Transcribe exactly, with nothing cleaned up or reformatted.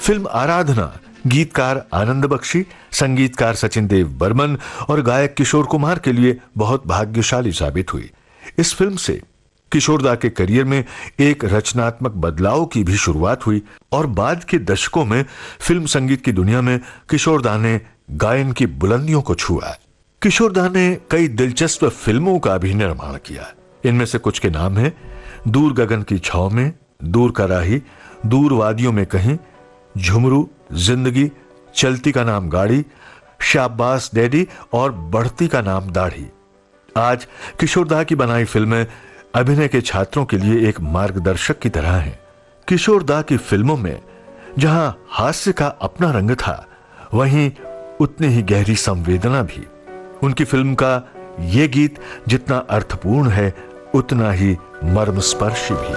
Film आराधना गीतकार आनंद बख्शी, संगीतकार सचिन देव बर्मन और गायक किशोर कुमार के लिए बहुत भाग्यशाली साबित हुई। इस फिल्म से किशोरदा के करियर में एक रचनात्मक बदलाव की भी शुरुआत हुई और बाद के दशकों में फिल्म संगीत की दुनिया में किशोरदा ने गायन की बुलंदियों को छुआ। किशोरदा ने कई दिलचस्प फिल्मों का भी निर्माण किया। इनमें से कुछ के नाम हैं दूर गगन की छाव में, दूर का राही, दूर वादियों में कहीं, झुमरू, जिंदगी, चलती का नाम गाड़ी, शाबाश डैडी और बढ़ती का नाम दाढ़ी। आज किशोरदा की बनाई फिल्में अभिनय के छात्रों के लिए एक मार्गदर्शक की तरह हैं। किशोरदा की फिल्मों में जहां हास्य का अपना रंग था, वहीं उतनी ही गहरी संवेदना भी। उनकी फिल्म का ये गीत जितना अर्थपूर्ण है, उतना ही मर्मस्पर्शी भी।